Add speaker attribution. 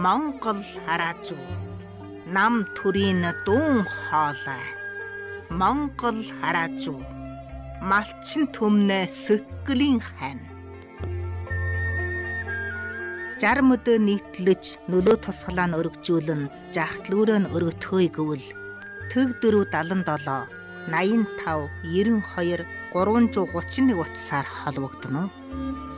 Speaker 1: Монгол хараажуу нам төрийн дуун хоолой Монгол хараажуу малчин төмнө сөклийн хань 60 өдөө нийтлэж нөлөө тусгалаа нь өргөжүүлэн жахтлүүрөө нь өргөтгөөе гэвэл төг 477 85 92 331 утсаар холбогдно.